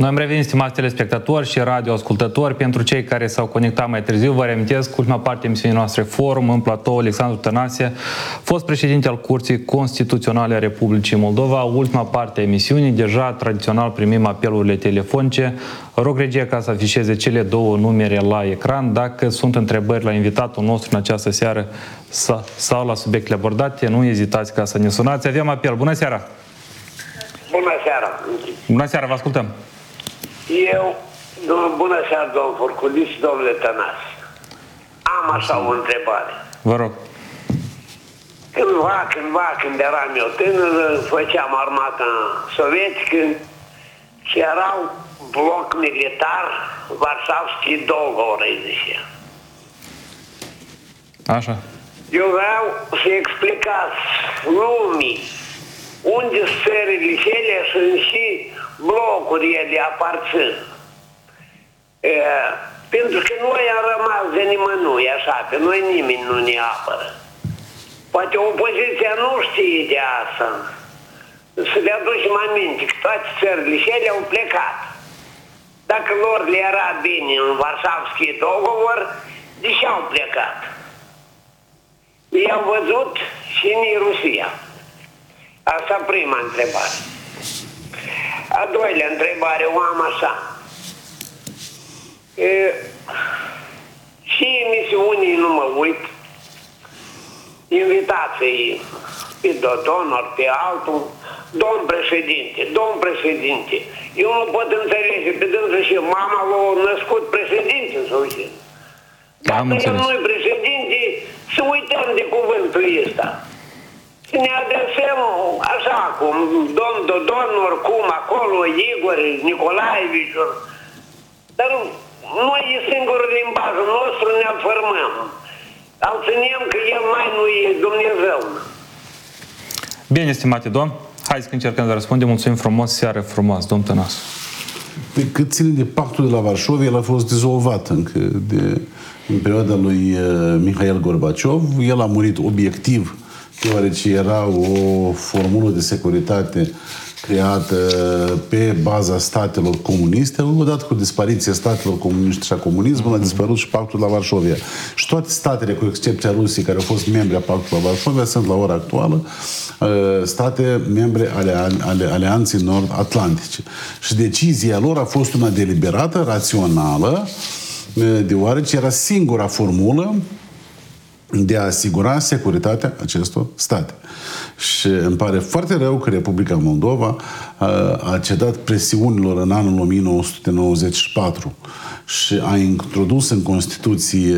Noi am revenit, stimați telespectatori și radioascultători. Pentru cei care s-au conectat mai târziu, vă reamintesc ultima parte a emisiunii noastre Forum în platou, Alexandru Tănase, fost președinte al Curții Constituționale a Republicii Moldova. Ultima parte a emisiunii, deja tradițional primim apelurile telefonice. Rog regia ca să afișeze cele două numere la ecran. Dacă sunt întrebări la invitatul nostru în această seară sau la subiectele abordate, nu ezitați ca să ne sunați. Avem apel. Bună seara! Bună seara! Bună seara, vă ascultăm! Bună seara, domnul Furculiț și domnule Tănase. Am așa o întrebare. Vă rog. Cândva, când eram eu tânăr, făceam armata sovietică și erau bloc militar Varșavski Dogovor, îi zicea. Așa. Eu vreau să explicați lumii unde țările cele sunt și blocuri ele aparțin. Pentru că noi am rămas de nimănui așa, pe noi nimeni nu ne apără. Poate opoziția nu știe de asta. Să le aducem aminte că toate țările cele au plecat. Dacă lor le era bine în Varșavski Dogovor, de ce au plecat? I-am văzut și în Rusia. Asta prima întrebare. A doilea întrebare o am așa. Și emisiunii nu mă uit, invitații pe donor, pe altul, domn președinte, eu nu pot înțelege pe dânsă și mama l-a născut președinte sau ce? Dacă el nu-i președinte, să uităm de cuvântul ăsta. Să ne adresăm așa cum domn Dodon, oricum, acolo, Igor, Nicolaevici. Dar noi e singurul limbajul nostru, ne afirmăm. Alținem că el mai nu e Dumnezeu. Bine, stimate domn. Hai să încercăm să răspundem. Mulțumim frumos, seară frumoasă, domn Tănase. Pe cât ține de pactul de la Varșovia, el a fost dizolvat încă în perioada lui Mihail Gorbaciov. El a murit obiectiv, deoarece era o formulă de securitate creată pe baza statelor comuniste. Odată cu dispariția statelor comuniste și a comunismului, a dispărut și pactul de la Varșovia. Și toate statele, cu excepția Rusiei, care au fost membri a pactului de la Varșovia, sunt la ora actuală state membre ale Alianței Nord-Atlantice. Și decizia lor a fost una deliberată, rațională, deoarece era singura formulă de a asigura securitatea acestor state. Și îmi pare foarte rău că Republica Moldova a cedat presiunilor în anul 1994 și a introdus în Constituție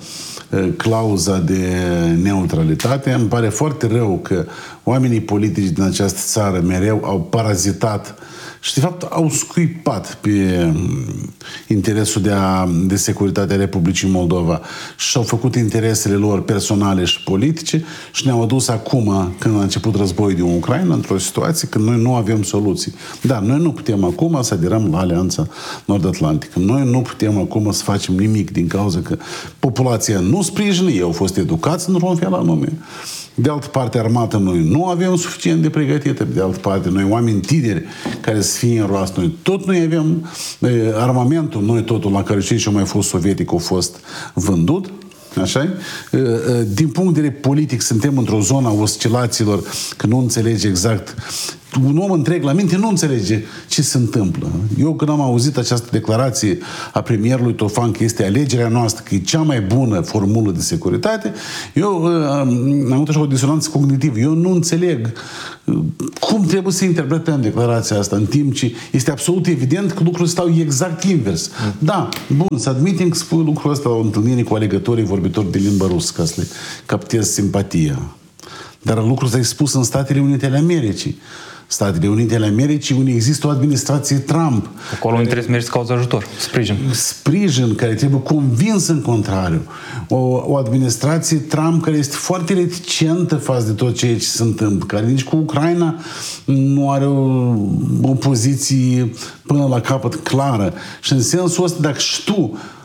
clauza de neutralitate. Îmi pare foarte rău că oamenii politici din această țară mereu au parazitat și, de fapt, au scuipat pe interesul de securitate a Republicii Moldova și au făcut interesele lor personale și politice și ne-au adus acum, când a început războiul din Ucraina, într-o situație când noi nu avem soluții. Da, noi nu putem acum să aderăm la Alianța Nord-Atlantică. Noi nu putem acum să facem nimic din cauza că populația nu sprijină, ei au fost educați într-un fel anume. De altă parte, armata noi nu avem suficient de pregătită. De altă parte, noi oameni tineri care să fie înroați, noi tot nu avem armamentul, noi totul la care cei ce mai fost sovietic au fost vândut. Așa? Din punct de vedere politic, suntem într-o zonă a oscilațiilor, că nu înțelege exact. Un om întreg la minte nu înțelege ce se întâmplă. Eu când am auzit această declarație a premierului Tofan că este alegerea noastră, că e cea mai bună formulă de securitate, eu am avut așa o disonanță cognitivă. Eu nu înțeleg cum trebuie să interpretăm declarația asta, în timp ce este absolut evident că lucrurile stau exact invers. Da, bun, să admitem că spui lucrul ăsta la o întâlnire cu alegătorii vorbitori de limba rusă, ca să le captezi simpatia. Dar lucrul ăsta e spus în Statele Unite ale Americii. Statele Unite ale Americii, unde există o administrație Trump. Acolo unde trebuie să mergi să cauți ajutor, sprijin. Sprijin, care trebuie convins în contrariu. O administrație Trump care este foarte reticentă față de tot ceea ce se întâmplă, care nici cu Ucraina nu are o poziție până la capăt clară. Și în sensul ăsta, dacă și tu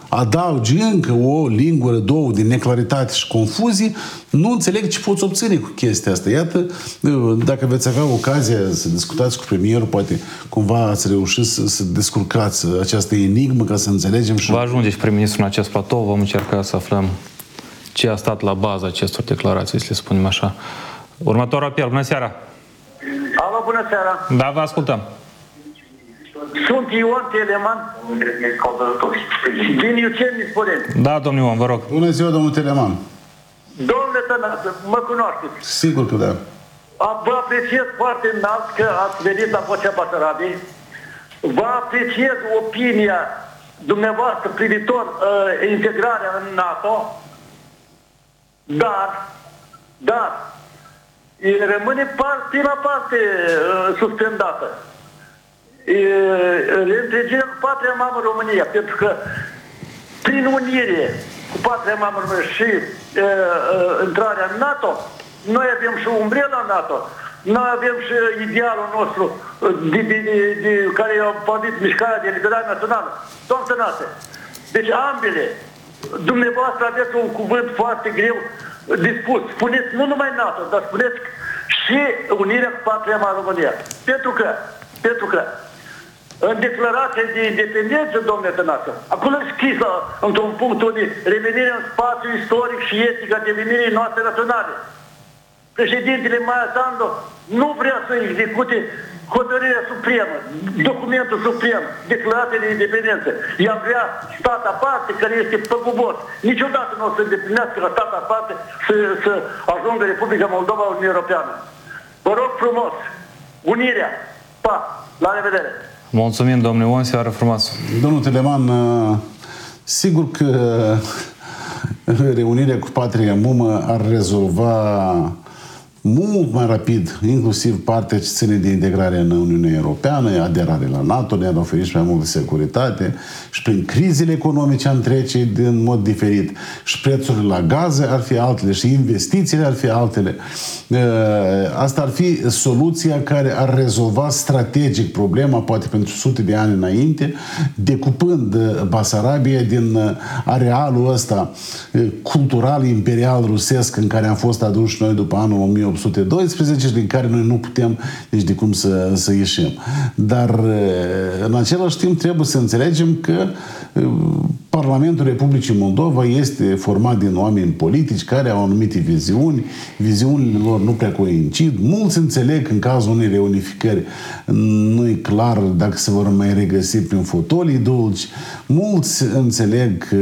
adaugi încă o lingură, două din neclaritate și confuzii, nu înțeleg ce poți obține cu chestia asta. Iată, dacă veți avea ocazia să discutați cu premierul, poate cumva ați reușit să descurcați această enigmă ca să înțelegem și... Va ajunge și prim-ministrul în acest platou, vom încerca să aflăm ce a stat la baza acestor declarații, să le spunem așa. Următorul apel, bună seara! Alo, bună seara! Da, vă ascultăm. Sunt Ion Teleman din Iuceni Sporeni. Da, domnul Ion, vă rog. Bună ziua, domnul Teleman! Domnule Tănase, mă cunoașteți. Sigur că da. Vă apreciez foarte înalt că ați venit la Vocea Basarabiei. Vă apreciez opinia dumneavoastră privitor integrarea în NATO, dar rămâne prima parte suspendată. Reîntregirea cu patria mamă România, pentru că prin unire cu patria mamă România și intrarea în NATO, noi avem și umbrela NATO, noi avem și idealul nostru de care a pornit mișcarea de eliberare națională. Doamne Tănase, deci ambele, dumneavoastră aveți un cuvânt foarte greu de spus. Spuneți nu numai NATO, dar spuneți și unirea cu patria mamă România. Pentru că în declarația de independență, domnule Tănase, acolo e scris într-un punct unde revenirea în spațiu istoric și etic a devenirii noastre naționale. Președintele Maia Sandu nu vrea să execute hotărârea supremă, documentul suprem, declarația de independență. Ea vrea stat aparte care este păgubos. Niciodată nu o să îndeplinească la stat aparte să ajungă Republica Moldova în Uniunea Europeană. Vă rog frumos, unirea. Pa! La revedere! Mulțumim, domnule Ion, seară frumoasă. Domnul Teleman, sigur că reunirea cu patria mumă ar rezolva mult mai rapid, inclusiv partea ce ține de integrare în Uniunea Europeană, aderare la NATO, ne-ar oferi și mai multă securitate și prin crizele economice am trece în mod diferit și prețurile la gaze ar fi altele și investițiile ar fi altele. Asta ar fi soluția care ar rezolva strategic problema, poate pentru sute de ani înainte, decupând Basarabia din arealul ăsta cultural, imperial, rusesc în care am fost aduși noi după anul 1812 și din care noi nu putem nici de cum să ieșim. Dar în același timp trebuie să înțelegem că Parlamentul Republicii Moldova este format din oameni politici care au anumite viziuni, viziunile lor nu prea coincid. Mulți înțeleg că în cazul unei reunificări nu e clar dacă se vor mai regăsi prin fotolii dulci. Mulți înțeleg că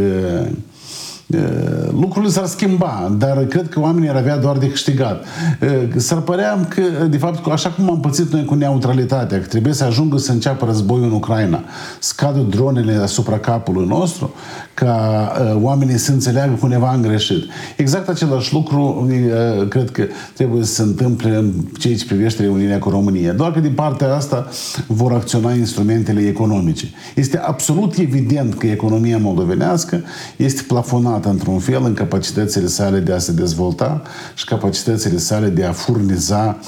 lucrurile s-ar schimba, dar cred că oamenii ar avea doar de câștigat. S-ar părea că, de fapt, așa cum am pățit noi cu neutralitatea, că trebuie să ajungă să înceapă războiul în Ucraina, scadă dronele asupra capului nostru, ca oamenii să înțeleagă că undeva am greșit. Exact același lucru cred că trebuie să se întâmple în ceea ce privește reunirea cu România. Doar că din partea asta vor acționa instrumentele economice. Este absolut evident că economia moldovenească este plafonată într-un fel în capacitățile sale de a se dezvolta și capacitățile sale de a furniza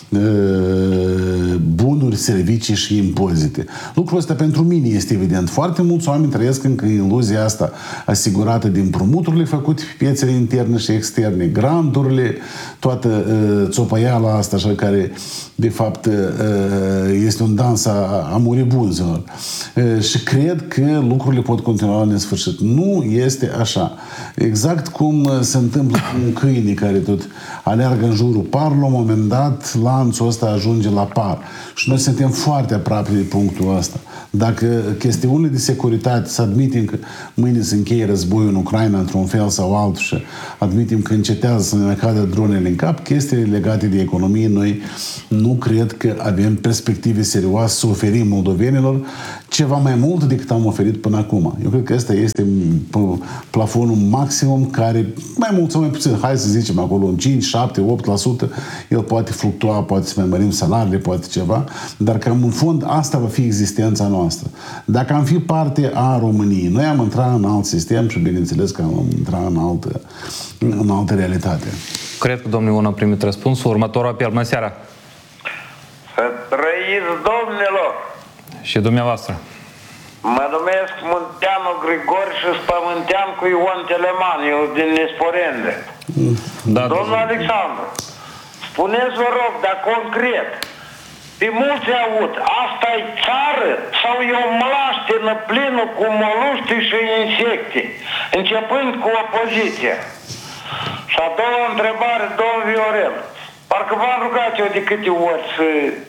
bunuri, servicii și impozite. Lucrul ăsta pentru mine este evident. Foarte mulți oameni trăiesc încă iluzia asta asigurată din împrumuturile făcute pe piețele interne și externe, granturile, toată țopăiala asta așa, care de fapt este un dans a muribunzilor. Și cred că lucrurile pot continua la nesfârșit. Nu este așa. Exact cum se întâmplă cu un câine care tot aleargă în jurul parului, la un moment dat lanțul ăsta ajunge la par. Și noi suntem foarte aproape de punctul ăsta. Dacă chestiunile de securitate, să admitem că mâine se încheie războiul în Ucraina într-un fel sau altul și admitem că încetează să ne mai cadă dronele în cap, chestiile legate de economie, noi nu cred că avem perspective serioase să oferim moldovenilor ceva mai mult decât am oferit până acum. Eu cred că ăsta este plafonul maximum care, mai mult sau mai puțin, hai să zicem acolo, în 5, 7, 8%, el poate fluctua, poate să mai mărim salariile, poate ceva, dar cam în fond asta va fi existența noastră. Dacă am fi parte a României, noi am intrat în alt sistem și bineînțeles că am intrat în altă realitate. Cred că domnul Ion a primit răspunsul. Următorul apel. Bună seara! Să trăiți, domnilor! Și dumneavoastră. Mă numesc Munteanu Grigori și sunt pământean cu Ion Teleman, eu din Nesporende. Da, Domnul Alexandru, spuneți vă rog, dar concret, pe mulți aud, asta e țară sau e o mlaștină plină cu moluște și insecte, începând cu opoziția? Și a doua întrebare, domnul Viorel, parcă v-am rugat eu de câte ori să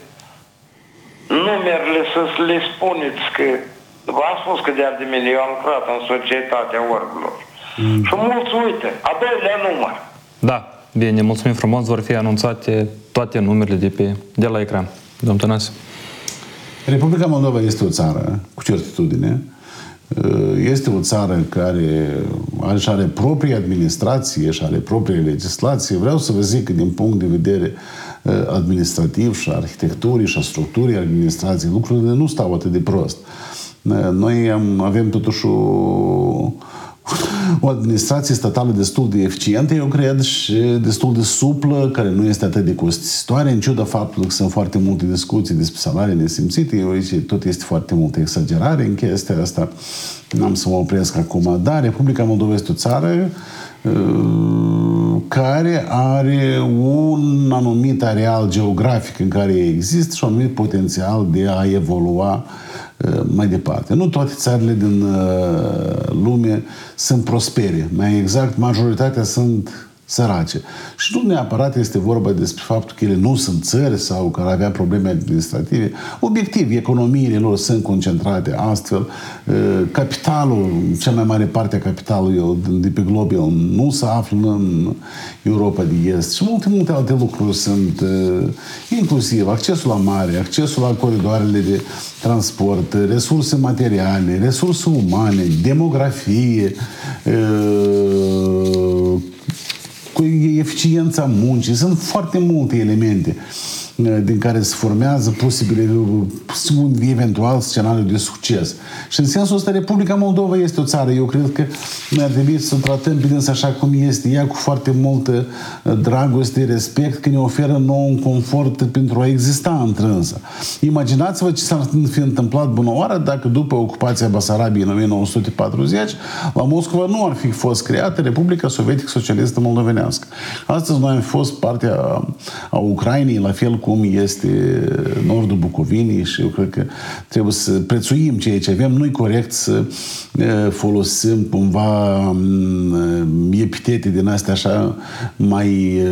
numerele să le spuneți că v-am spus că de-ar de mine, eu am lucrat în societatea orbelor. Și mulți uită, a doilea număr. Da, bine, mulțumim frumos, vor fi anunțate toate numerele de la ecran. Domnul Tănase. Republica Moldova este o țară, cu certitudine, este o țară care are proprie administrație și are proprie legislație. Vreau să vă zic că din punct de vedere administrativ și arhitecturii și a structurii administrației, lucrurile nu stau atât de prost. Noi avem totuși o administrație statală destul de eficientă, eu cred, și destul de suplă, care nu este atât de costisitoare, în ciuda faptului că sunt foarte multe discuții despre salarii nesimțite. Eu zic, tot este foarte multă exagerare în chestia asta. N-am să mă opresc acum, dar Republica Moldova este o țară care are un anumit areal geografic în care există și un anumit potențial de a evolua mai departe. Nu toate țările din lume sunt prospere. Mai exact, majoritatea sunt sărace. Și nu neapărat este vorba despre faptul că ele nu sunt țări sau că ar avea probleme administrative. Obiectiv, economiile lor sunt concentrate astfel. Capitalul, cea mai mare parte a capitalului de pe glob, el nu se află în Europa de Est. Și multe alte lucruri sunt, inclusiv accesul la mare, accesul la coridoarele de transport, resurse materiale, resurse umane, demografie, cu eficiența muncii. Sunt foarte multe elemente din care se formează un eventual scenariu de succes. Și în sensul ăsta Republica Moldova este o țară. Eu cred că noi ar trebui să o tratăm pe dânsa așa cum este ea, cu foarte multă dragoste, respect, că ne oferă nouă un confort pentru a exista întrânsă. Imaginați-vă ce s-ar fi întâmplat bună oară dacă după ocupația Basarabiei în 1940 la Moscova nu ar fi fost creată Republica Sovietică Socialistă Moldovenească. Astăzi noi am fost partea a Ucrainei, la fel cum este nordul Bucovinei, și eu cred că trebuie să prețuim ceea ce avem. Nu-i corect să folosim cumva epitete din astea așa mai,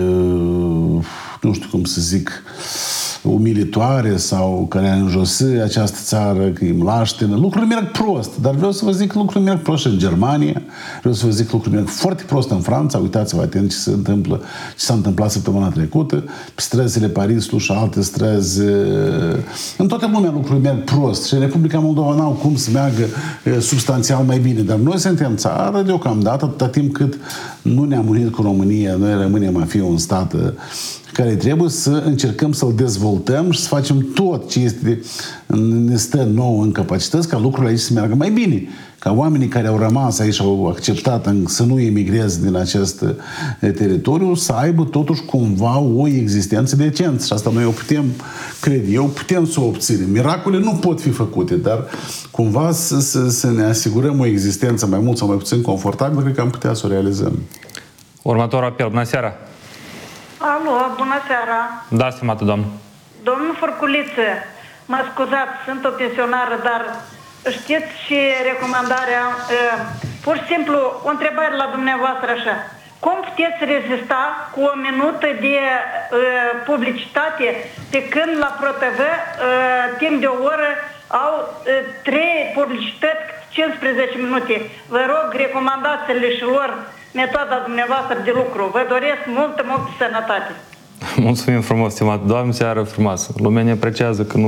nu știu cum să zic, umilitoare sau care înjosă această țară, că e mlaștină. Lucrurile merg prost, dar vreau să vă zic că lucrurile merg prost și în Germania, vreau să vă zic că lucrurile merg foarte prost în Franța. Uitați-vă atent ce s-a întâmplat săptămâna trecută pe străzile Parisului și alte străzi. În toată lumea lucrurile merg prost și în Republica Moldova n-au cum să meargă substanțial mai bine, dar noi suntem țară deocamdată, atâta timp cât nu ne-am unit cu România, noi rămânem a fi un stat care trebuie să încercăm să-l dezvoltăm și să facem tot ce ne stă nouă în capacități ca lucrurile aici să meargă mai bine. Ca oamenii care au rămas aici, au acceptat să nu emigreze din acest teritoriu, să aibă totuși cumva o existență decentă. Și asta noi o putem, cred eu, putem să o obținem. Miracole nu pot fi făcute, dar cumva să ne asigurăm o existență mai mult sau mai puțin confortabilă, cred că am putea să o realizăm. Următorul apel. Bună seara! Alo, bună seara! Da, stimată doamnă. Domnul Furculiță, mă scuzați, sunt o pensionară, dar știți și recomandarea, pur și simplu, o întrebare la dumneavoastră așa. Cum puteți rezista cu o minută de publicitate pe când la ProTV timp de o oră au 3 publicități 15 minute? Vă rog, recomandațiile și lor, metoda dumneavoastră de lucru. Vă doresc multă sănătate. Mulțumim frumos, stimat doamnă, seară frumoasă. Lumea ne apreciază că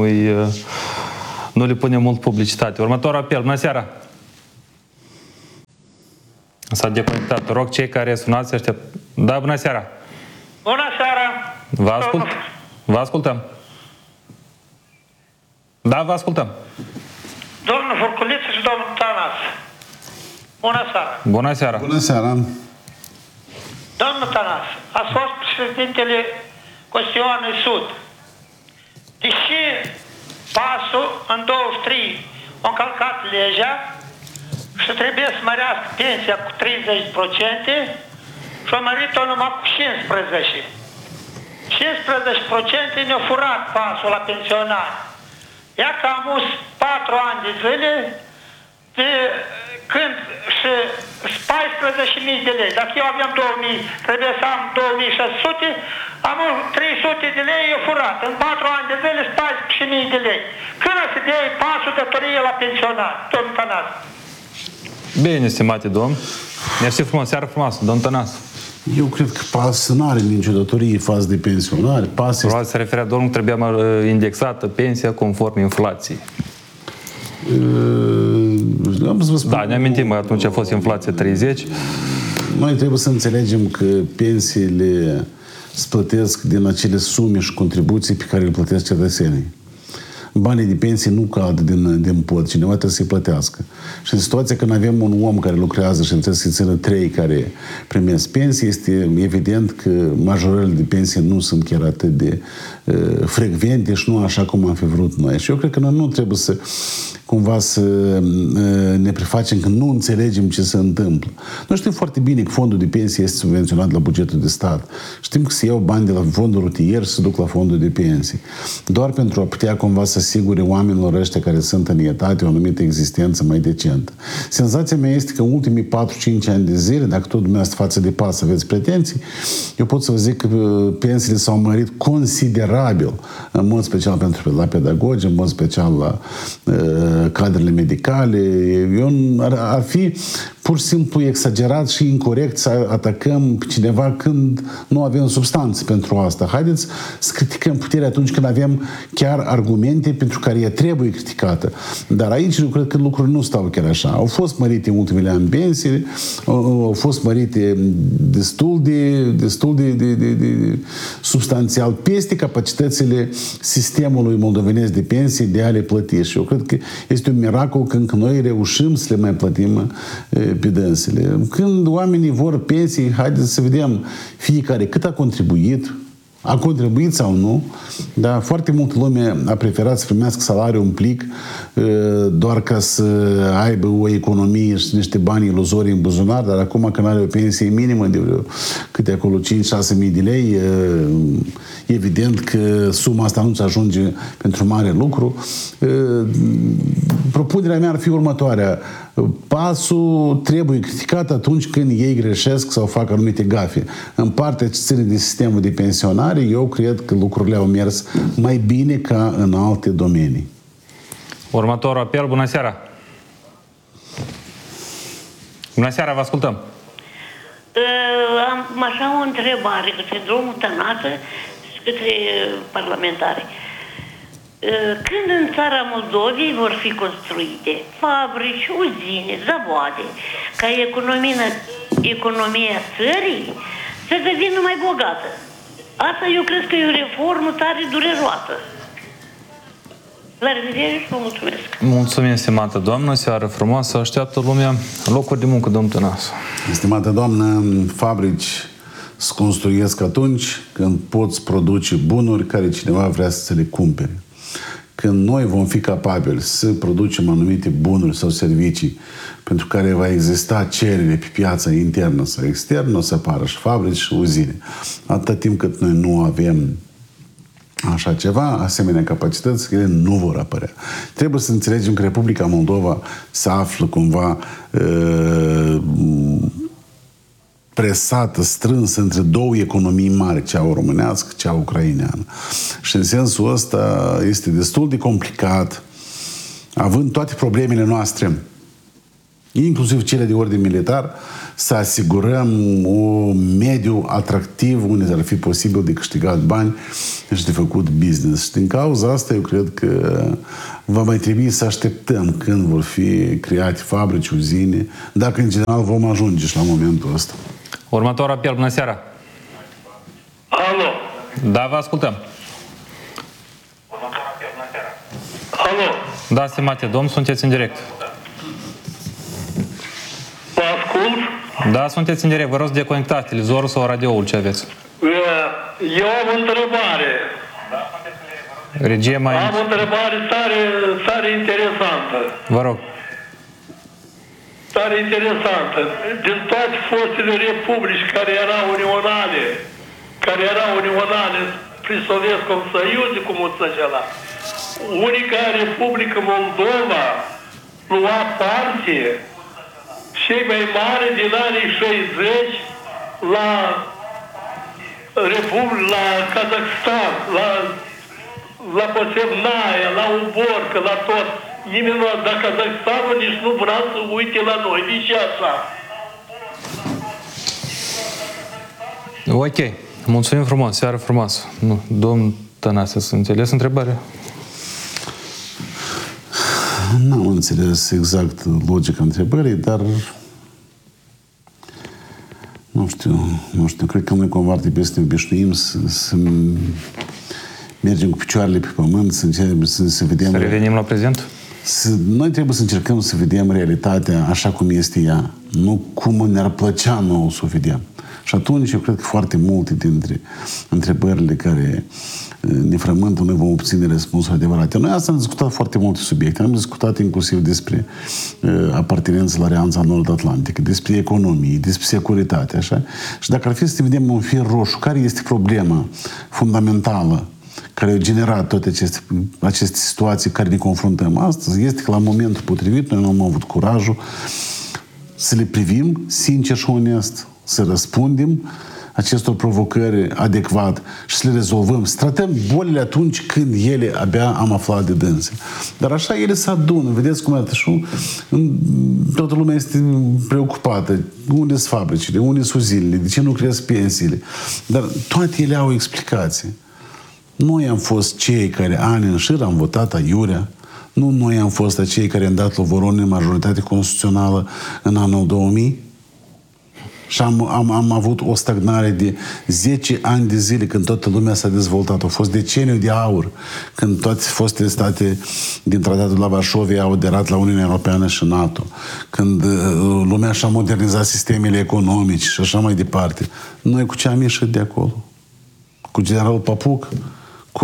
nu le punem mult publicitate. Următorul apel. Bună seara! S-a deconectat. Rog cei care sunați aștept. Da, bună seara! Bună seara! Vă ascultăm. Da, vă ascultăm. Domnul Furculiță și domnul Tanas. Bună seara! Bună seara! Bună seara! Domnul Tanas, ați fost președintele Costiunii Sud. Deși pasul în 23 au încălcat legea și trebuie să mărească pensia cu 30% și au mărit-o numai cu 15%. 15% ne-au furat pasul la pensionari. Ia că am us 4 ani de zile de când și 14.000 de lei. Dacă eu aveam 2.000, trebuie să am 2.600, am 300 de lei e furat. În 4 ani de zile 14.000 de lei. Când o să dea pasul datorie la pensionari, domnul Tănase? Bine, stimate domn. Mersi frumos, seară frumoasă, domn Tănase. Eu cred că PAS nu are nicio datorie față de pensionari. PAS este... Probabil se referea, domnul, trebuia indexată pensia conform inflației. Am să vă spun, Da, ne amintim, atunci a fost inflație 30. Noi trebuie să înțelegem că pensiile se plătesc din acele sume și contribuții pe care le plătesc cetățenii. Banii de pensie nu cad din pod, cineva trebuie să-i plătească. Și în situația când avem un om care lucrează și trebuie să-i țină 3 care primesc pensie, este evident că majorările de pensie nu sunt chiar atât de frecvente și nu așa cum am fi vrut noi. Și eu cred că noi nu trebuie să cumva să ne prefacem că nu înțelegem ce se întâmplă. Noi știm foarte bine că fondul de pensie este subvenționat la bugetul de stat. Știm că se iau bani de la fondul rutier și se duc la fondul de pensii. Doar pentru a putea cumva să asigure oamenilor ăștia care sunt în etate o anumită existență mai decentă. Senzația mea este că în ultimii 4-5 ani de zile, dacă tot dumneavoastră față de PAS aveți pretenții, eu pot să vă zic că pensiile s-au mărit considerabil, în mod special la pedagogi, în mod special la cadrele medicale. Ar fi pur și simplu exagerat și incorect să atacăm pe cineva când nu avem substanțe pentru asta. Haideți să criticăm puterea atunci când avem chiar argumente pentru care ea trebuie criticată. Dar aici eu cred că lucrurile nu stau chiar așa. Au fost mărite în ultimele ani pensiile, au fost mărite destul de substanțial peste capacitățile sistemului moldovenesc de pensii de a le plăti. Și eu cred că este un miracol când noi reușim să le mai plătim pe dânsele. Când oamenii vor pensii, haideți să vedem fiecare cât a contribuit sau nu, dar foarte multă lume a preferat să primească salariul un plic doar ca să aibă o economie și niște bani iluzorii în buzunar, dar acum când are o pensie minimă de vreo câte acolo 5-6 mii de lei, evident că suma asta nu-ți ajunge pentru mare lucru. Propunerea mea ar fi următoarea. PAS-ul trebuie criticat atunci când ei greșesc sau fac anumite gafe. În partea ce ține de sistemul de pensionare, eu cred că lucrurile au mers mai bine ca în alte domenii. Următorul apel, bună seara! Bună seara, vă ascultăm! Am așa o întrebare către domnul Tănase și către parlamentari. Când în țara Moldovei vor fi construite fabrici, uzine, zavoade, ca economia țării să devină mai bogată? Asta eu cred că e o reformă tare dureroasă. La revedere și vă mulțumesc. Mulțumim, stimată doamnă, seară frumoasă, așteaptă lumea locuri de muncă, domnul Tănase. Stimată doamnă, fabrici se construiesc atunci când poți produce bunuri care cineva vrea să le cumpere. Când noi vom fi capabili să producem anumite bunuri sau servicii pentru care va exista cerere pe piața internă sau externă, o să apară și fabrici și uzine. Atâta timp cât noi nu avem așa ceva, asemenea capacități, ele nu vor apărea. Trebuie să înțelegem că Republica Moldova se află cumva presată, strânsă între două economii mari, cea românească, cea ucraineană. Și în sensul ăsta este destul de complicat, având toate problemele noastre, inclusiv cele de ordine militar, să asigurăm un mediu atractiv unde ar fi posibil de câștigat bani și de făcut business. Și din cauza asta eu cred că va mai trebui să așteptăm când vor fi create fabrici, uzine, dacă în general vom ajunge și la momentul ăsta. Următorul apel, bună seara! Alo! Da, vă ascultăm! Alo! Da, stimate domn, sunteți în direct. Vă ascult? Da, sunteți în direct. Vă rog să deconectați televizorul sau radioul, ce aveți. Eu am o întrebare. Regie mai... Am o întrebare tare interesantă. Vă rog. Tare interesantă. Din toate fostele republici care erau unionale, prin Sovietskом Союзе, cum o să la, unica Republică Moldova lua parte cei mai mari din anii 60 la Kazakhstan, la Posemnaia, la Uborcă, la tot. Nimeni dar Kazakhstanul nici nu vrea să uite la noi, nici așa. Ok. Mulțumim frumos. Seară frumoasă. Nu, domnul Tănase, să înțeles întrebarea? N-am înțeles exact logica întrebării, dar nu știu, cred că noi cumva ar trebui să ne obișnuim să mergem cu picioarele pe pământ, să vedem... Să revenim la prezent? Noi trebuie să încercăm să vedem realitatea așa cum este ea, nu cum ne-ar plăcea nouă să o vedem. Și atunci eu cred că foarte multe dintre întrebările care ne frământă, noi vom obține răspunsuri adevărate. Noi asta am discutat foarte multe subiecte. Am discutat inclusiv despre apartenență la Alianța Nord-Atlantică, despre economie, despre securitate, așa. Și dacă ar fi să vedem un fir roșu, care este problema fundamentală care a generat toate aceste situații care ne confruntăm astăzi, este că la momentul potrivit noi nu am avut curajul să le privim sincer și onest, să răspundem acestor provocări adecvat și să le rezolvăm, să tratăm bolile atunci când ele abia am aflat de dânse. Dar așa ele se adună. Vedeți cum arată și toată lumea este preocupată. Unde sunt fabricile? Unde sunt zilele? De ce nu cresc pensiile? Dar toate ele au explicații. Noi am fost cei care ani în șir am votat aiurea. Nu noi am fost acei care am dat lovorone în majoritate constituțională în anul 2000. Și am avut o stagnare de 10 ani de zile când toată lumea s-a dezvoltat. A fost deceniu de aur când toate fostele state din Tratatul de la Varșovia au aderat la Uniunea Europeană și NATO. Când lumea și-a modernizat sistemele economice și așa mai departe. Noi cu ce am ieșit de acolo? Cu generalul Papuc? Cu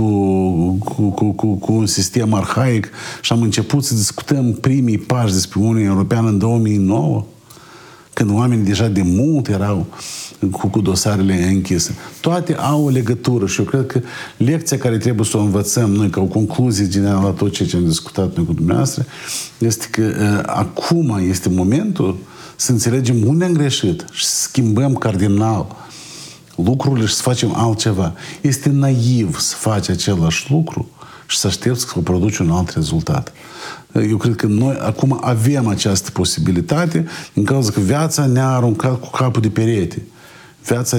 un sistem arhaic și am început să discutăm primii pași despre Uniunea Europeană în 2009, când oamenii deja de mult erau cu dosarele închise. Toate au o legătură și eu cred că lecția care trebuie să o învățăm noi ca o concluzie generală la tot ceea ce am discutat noi cu dumneavoastră este că acum este momentul să înțelegem unde am greșit și să schimbăm cardinal lucrurile și să facem altceva. Este naiv să faci același lucru și să aștepți să produci un alt rezultat. Eu cred că noi acum avem această posibilitate în cauza că viața ne-a aruncat cu capul de perete. Viața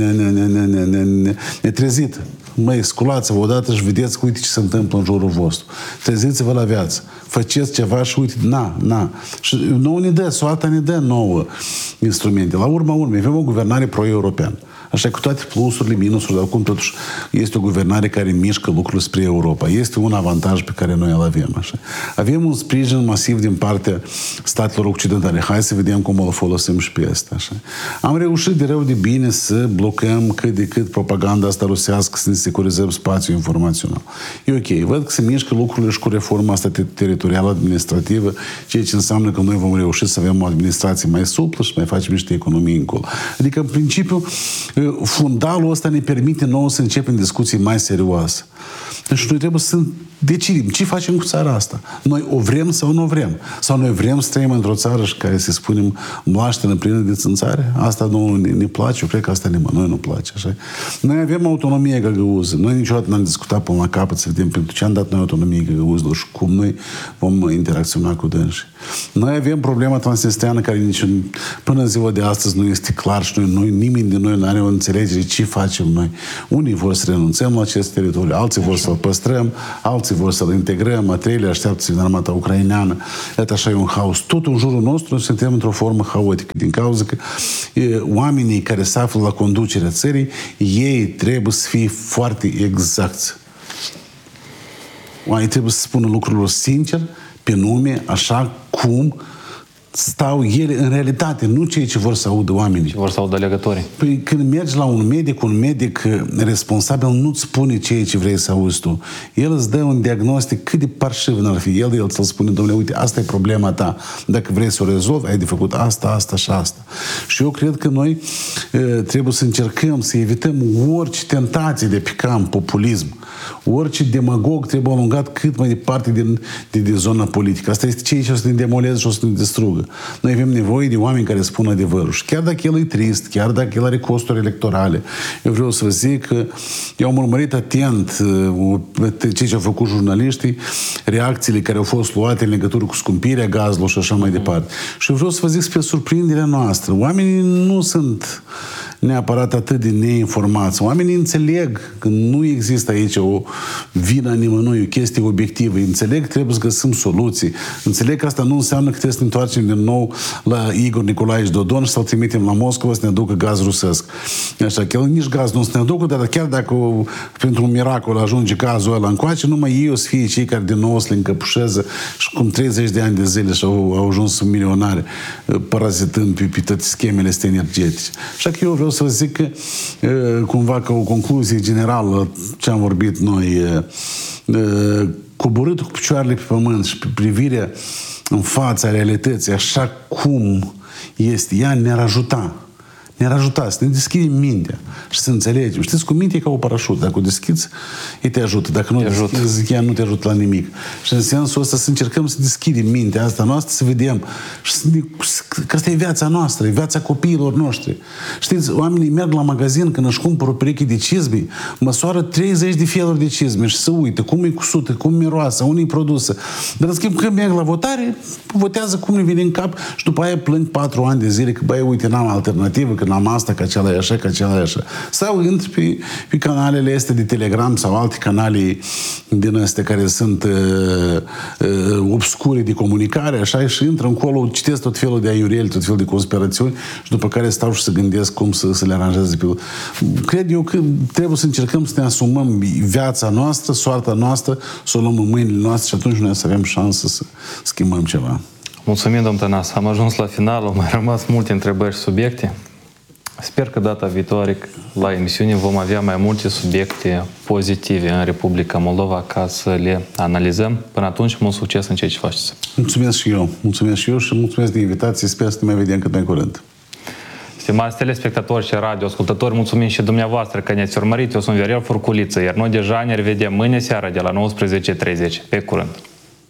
ne-a trezit. Măi, sculați-vă odată și vedeți că uite ce se întâmplă în jurul vostru. Treziți-vă la viață. Faceți ceva și uite, na. Și nouă ne dă, soarta ne dă nouă instrumente. La urma urmei, avem o guvernare pro-europeană. Așa cu toate plusurile, minusurile, dar cum totuși este o guvernare care mișcă lucrurile spre Europa. Este un avantaj pe care noi îl avem. Așa. Avem un sprijin masiv din partea statelor occidentale. Hai să vedem cum îl folosim și pe asta. Așa. Am reușit de rău de bine să blocăm cât de cât propaganda asta rusească, să ne securizăm spațiul informațional. E ok. Văd că se mișcă lucrurile și cu reforma asta teritorială administrativă, ceea ce înseamnă că noi vom reuși să avem o administrație mai suplă și mai facem niște economii încolo. Adică, în principiu, fundalul ăsta ne permite nouă să începem discuții mai serioase. Deci noi trebuie să decidem ce facem cu țara asta. Noi o vrem sau nu o vrem? Sau noi vrem să trăim într-o țară și care, să spunem, mlaștenă plină de țânțare? Asta nu ne place, eu cred că asta nimănui nu place. Așa? Noi avem autonomie găgăuză. Noi niciodată n-am discutat până la capăt să vedem pentru ce am dat noi autonomie găgăuză și cum noi vom interacționa cu dânsii. Noi avem problema transnistreană care până în ziua de astăzi nu este clar și nimeni din noi nu are o înțelegere ce facem noi. Unii vor să renunțăm la acest teritoriu, alții vor să-l păstrăm, alții vor să-l integrăm, a treilea așteaptă să vină armata ucraineană. Iată, așa e un haos. Tot în jurul nostru suntem într-o formă haotică, din cauza că oamenii care se află la conducerea țării, ei trebuie să fie foarte exacti. Oamenii trebuie să spună lucrurile sincer, pe nume, așa cum stau ele în realitate, nu ceea ce vor să audă oamenii. Vor să audă alegătorii. Păi când mergi la un medic responsabil nu-ți spune ceea ce vrei să auzi tu. El îți dă un diagnostic cât de parșiv n-ar fi. El ți-l spune, domnule, uite, asta e problema ta. Dacă vrei să o rezolvi, ai de făcut asta, asta și asta. Și eu cred că noi trebuie să încercăm să evităm orice tentație de a pica în populism. Orice demagog trebuie alungat cât mai departe de zona politică. Asta este ceea ce o să ne demoleze și o să ne distrugă. Noi avem nevoie de oameni care spun adevărul. Și chiar dacă el e trist, chiar dacă el are costuri electorale, eu vreau să vă zic că eu am urmărit atent ceea ce au făcut jurnaliștii, reacțiile care au fost luate în legătură cu scumpirea gazului și așa mai departe. Și eu vreau să vă zic spre surprinderea noastră. Oamenii nu sunt neapărat atât de neinformați. Oamenii înțeleg că nu există aici o vină a nimănui, o chestie obiectivă. Înțeleg, trebuie să găsim soluții. Înțeleg că asta nu înseamnă că trebuie să ne întoarcem din nou la Igor Nicolaevici Dodon și să-l trimitem la Moscova să ne aducă gaz rusesc. Așa că nici gaz nu să ne aducă, dar chiar dacă pentru un miracol ajunge gazul ăla încoace, numai ei o să fie cei care din nou o să le încăpușeze și cum 30 de ani de zile și au ajuns milionari parazitând pe toate schemele astea energetice. Așa că eu vreau să vă zic că cumva ca o concluzie generală ce am vorbit noi, coborât cu picioarele pe pământ și pe privirea în fața realității așa cum este, ea ne-ar ajuta. Ne-ar ajuta să ne deschidem mintea și să înțelegem. Știți, cu mintea e ca o parașut. Dacă o deschizi, ea te ajută. Dacă nu o deschizi, ea nu te ajută la nimic. Și în sensul ăsta să încercăm să deschidem mintea asta noastră, să vedem și că asta e viața noastră, e viața copiilor noștri. Știți, oamenii merg la magazin când își cumpără o pereche de cizme, măsoară 30 de feluri de cizme și se uită cum e cusută, cum miroasă, unde e produsă. Dar în schimb, când merg la votare, votează cum ne vine în cap și după aia plâng 4 ani de zile că, băi, uite, n-am alternativă, că n-am asta, că acela e așa, că acela e așa. Sau intri pe canalele astea de Telegram sau alte canale din astea care sunt obscure de comunicare, așa, și intră încolo, citesc tot felul de aiureli, tot felul de conspirațiuni și după care stau și să gândesc cum să le aranjeze pe... Cred eu că trebuie să încercăm să ne asumăm viața noastră, soarta noastră, să o luăm în mâinile noastre și atunci noi să avem șansă să schimbăm ceva. Mulțumim, domn Tănase. Am ajuns la final, au mai rămas multe întrebări și subiecte. Sper că data viitoare la emisiune vom avea mai multe subiecte pozitive în Republica Moldova ca să le analizăm. Până atunci, mult succes în ceea ce faceți. Mulțumesc și eu. Mulțumesc și eu și mulțumesc de invitație. Sper să ne mai vedem cât mai curând. Stimați telespectatori și radioascultători, mulțumim și dumneavoastră că ne-ați urmărit. Eu sunt Viorel Furculiță, iar noi deja ne revedem mâine seara de la 19:30. Pe curând!